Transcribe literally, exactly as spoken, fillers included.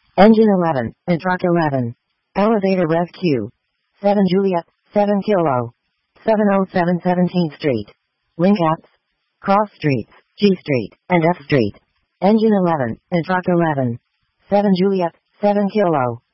Engine eleven, and truck eleven. Elevator Rev Q. seven Juliet, seven Kilo. seven oh seven seventeenth Street. Link apps. Cross Streets, G Street, and F Street. Engine eleven, and truck eleven. seven Juliet, seven Kilo.